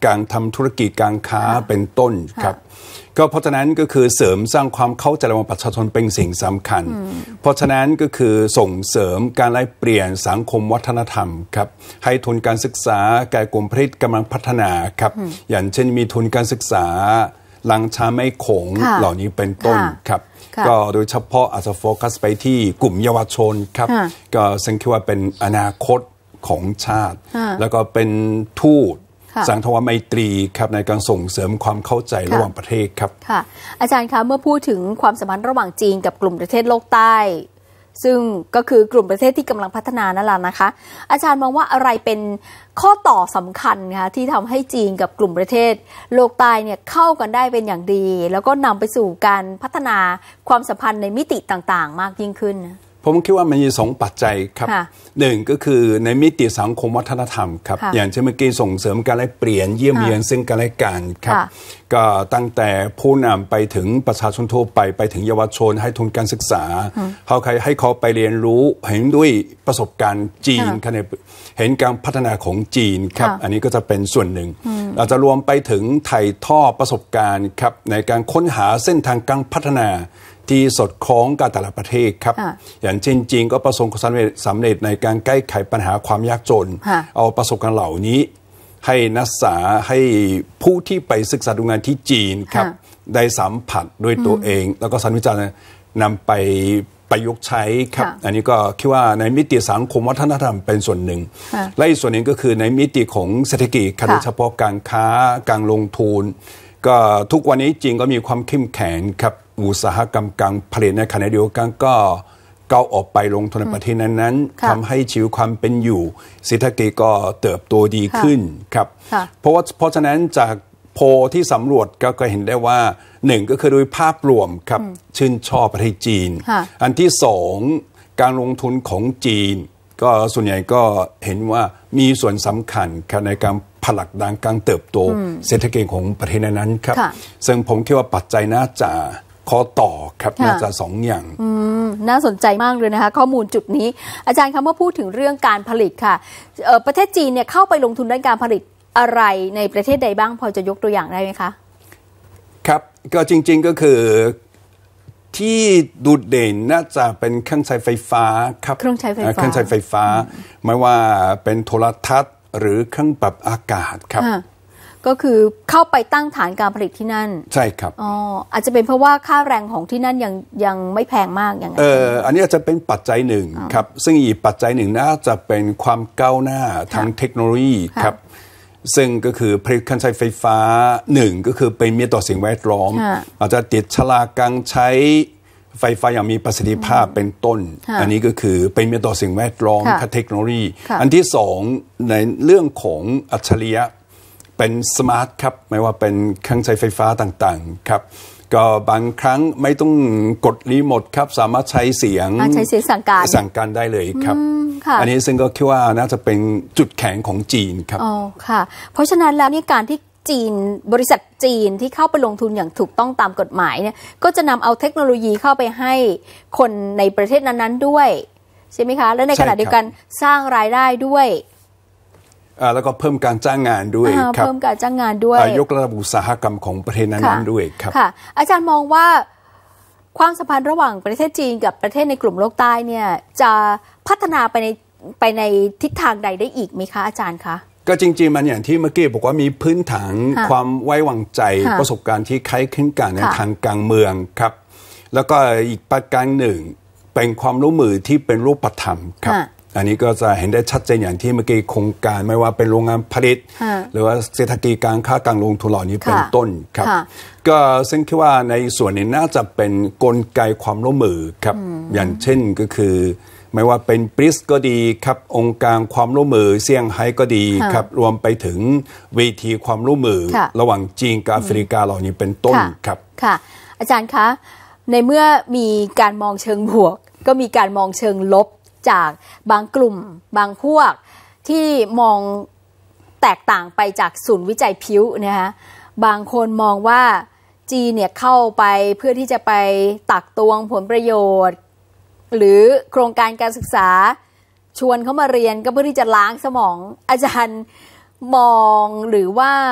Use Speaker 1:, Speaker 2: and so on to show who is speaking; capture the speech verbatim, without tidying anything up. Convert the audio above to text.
Speaker 1: การทำธุรกิจการค้าเป็นต้นครับก็เพราะฉะนั้นก็คือเสริมสร้างความเข้าใจระหว่างประชาชนเป็นสิ่งสำคัญเพราะฉะนั้นก็คือส่งเสริมการแลกเปลี่ยนสังคมวัฒนธรรมครับให้ทุนการศึกษาแก่กลุ่มประเทศกำลังพัฒนาครับอย่างเช่นมีทุนการศึกษาลังชาไม่ขงเหล่านี้เป็นต้นครับก็โดยเฉพาะอาจจะโฟกัสไปที่กลุ่มเยาวชนครับก็ซึ่งคิดว่าเป็นอนาคตของชาติแล้วก็เป็นทูตสังทวไมตรีครับในการส่งเสริมความเข้าใจระหว่างประเทศครับ
Speaker 2: ค่ะอาจารย์คะเมื่อพูดถึงความสัมพันธ์ระหว่างจีนกับกลุ่มประเทศโลกใต้ซึ่งก็คือกลุ่มประเทศที่กำลังพัฒนานั่นแหละนะคะอาจารย์มองว่าอะไรเป็นข้อต่อสำคัญคะที่ทำให้จีนกับกลุ่มประเทศโลกใต้เนี่ยเข้ากันได้เป็นอย่างดีแล้วก็นำไปสู่การพัฒนาความสัมพันธ์ในมิติต่างๆมากยิ่งขึ้น
Speaker 1: ผมคิดว่ามันมีสองปัจจัยครับหนึ่งก็คือในมิติสังคมวัฒนธรรมครับอย่างเช่นเมื่อกี้ส่งเสริมการแลกเปลี่ยนเยี่ยมเยียนซึ่งกันและกันครับก็ตั้งแต่ผู้นำไปถึงประชาชนทั่วไปไปถึงเยาวชนให้ทุนการศึกษาเขาใครให้เขาไปเรียนรู้เห็นด้วยประสบการณ์จีนเห็นการพัฒนาของจีนครับอันนี้ก็จะเป็นส่วนหนึ่งเราจะรวมไปถึงไถ่ทอดประสบการณ์ครับในการค้นหาเส้นทางการพัฒนาที่สอดคล้องกับแต่ละประเทศครับอย่างเช่นจีนก็ประสบความสำเร็จสำเร็จในการแก้ไขปัญหาความยากจนเอาประสบการณ์เหล่านี้ให้นักศึกษาให้ผู้ที่ไปศึกษาดูงานที่จีนครับได้สัมผัสด้วยตัวเองแล้วก็สันวิจารณ์นำไปประยุกต์ใช้ครับอันนี้ก็คิดว่าในมิติสังคมวัฒนธรรมเป็นส่วนหนึ่งและอีกส่วนหนึ่งก็คือในมิติของเศรษฐกิจโดยเฉพาะการค้าการลงทุนก็ทุกวันนี้จีนก็มีความเข้มแข็งครับอุตสาหกรรมการผลิตในขณะเดียวกันก็ก้าวออกไปลงทุนในประเทศนั้นๆทำให้ชีวิตความเป็นอยู่เศรษฐกิจก็เติบโตดีขึ้นครับเพราะว่าเพราะฉะนั้นจากโพลที่สำรวจก็เห็นได้ว่าหนึ่งก็คือโดยภาพรวมครับชื่นชอบประเทศจีนอันที่สองการลงทุนของจีนก็ส่วนใหญ่ก็เห็นว่ามีส่วนสำคัญในการผลักดันการเติบโตเศรษฐกิจของประเทศนั้นๆครับซึ่งผมคิดว่าปัจจัยน่าจะข้อต่อครับน่าจะสองอย่าง
Speaker 2: น่าสนใจมากเลยนะคะข้อมูลจุดนี้อาจารย์คะเมื่อพูดถึงเรื่องการผลิตค่ะประเทศจีนเนี่ยเข้าไปลงทุนด้านการผลิตอะไรในประเทศใดบ้างพอจะยกตัวอย่างได้ไหมคะ
Speaker 1: ครับก็จริงๆก็คือที่ดูเด่นน่าจะเป็นเครื่องใช้ไฟฟ้าครับ
Speaker 2: เครื่องใช้ไฟฟ้า
Speaker 1: เครื่องใช้ไฟฟ้าไม่ว่าเป็นโทรทัศน์หรือเครื่องปรับอากาศครับ
Speaker 2: ก็คือเข้าไปตั้งฐานการผลิตที่นั่น
Speaker 1: ใช่ครับ
Speaker 2: อ๋ออาจจะเป็นเพราะว่าค่าแรงของที่นั่นยังยังไม่แพงมากอย่างนั้น
Speaker 1: เอออันนี้อาจจะเป็นปัจจัยหนึ่งครับซึ่งอีกปัจจัยหนึ่งน่าจะเป็นความก้าวหน้าทางเทคโนโลยีครับซึ่งก็คือผลิตเครื่องใช้ไฟฟ้าหนึ่งก็คือเป็นมิตรต่อสิ่งแวดล้อมอาจจะติดฉลากการใช้ไฟฟ้าอย่างมีประสิทธิภาพเป็นต้นอันนี้ก็คือเป็นมิตรต่อสิ่งแวดล้อมกับเทคโนโลยีอันที่สองในเรื่องของอัจฉริยะเป็นสมาร์ทครับไม่ว่าเป็นเครื่องใช้ไฟฟ้าต่างๆครับก็บางครั้งไม่ต้องกดรีโมทครับสามารถใช้เสียง
Speaker 2: ใช้เสียงสั่งการ
Speaker 1: สั่งการได้เลยครับอันนี้ซึ่งก็คิดว่าน่าจะเป็นจุดแข็งของจีนครับ
Speaker 2: อ๋อค่ะเพราะฉะนั้นแล้วนี่การที่จีนบริษัทจีนที่เข้าไปลงทุนอย่างถูกต้องตามกฎหมายเนี่ยก็จะนำเอาเทคโนโลยีเข้าไปให้คนในประเทศนั้นๆด้วยใช่ไหมคะและในขณะเดียวกันสร้างรายได้ด้วย
Speaker 1: แล้วก็เพิ่มการจ้างงานด้วยครับ
Speaker 2: เพิ่มการจ้างงานด้วย
Speaker 1: ยกระดับอุตสาหกรรมของประเทศนั้นๆด้วยครับ
Speaker 2: ค่ะอาจารย์มองว่าความสัมพันธ์ระหว่างประเทศจีนกับประเทศในกลุ่มโลกใต้เนี่ยจะพัฒนาไปในไปในทิศทางใดได้อีกไหมคะอาจารย์คะ
Speaker 1: ก็จริงๆมันอย่างที่เมื่อกี้บอกว่ามีพื้นฐานความไว้วางใจประสบการณ์ที่คล้ายคลึงกันในทางการเมืองครับแล้วก็อีกประการหนึ่งเป็นความร่วมมือที่เป็นรูปธรรมครับอันนี้ก็จะเห็นได้ชัดเจนอย่างที่เมื่อกี้โครงการไม่ว่าเป็นโรงงานผลิตหรือว่าเศรษฐกิจการค้าการลงทุนเหล่านี้เป็นต้นครับก็ซึ่งคิดว่าในส่วนนี้น่าจะเป็นกลไกความร่วมมือครับอย่างเช่นก็คือไม่ว่าเป็นบริกส์ก็ดีครับองค์การความร่วมมือเซี่ยงไฮ้ก็ดีครับรวมไปถึงเวทีความร่วมมือระหว่างจีนกับแอฟริกาเหล่านี้เป็นต้นครับ
Speaker 2: ค่ะอาจารย์คะในเมื่อมีการมองเชิงบวกก็มีการมองเชิงลบจากบางกลุ่มบางพวกที่มองแตกต่างไปจากศูนย์วิจัยพิ้วนะคะบางคนมองว่าจีนเนี่ยเข้าไปเพื่อที่จะไปตักตวงผลประโยชน์หรือโครงการการศึกษาชวนเขามาเรียนก็เพื่อที่จะล้างสมองอาจารย์มองหรือว่า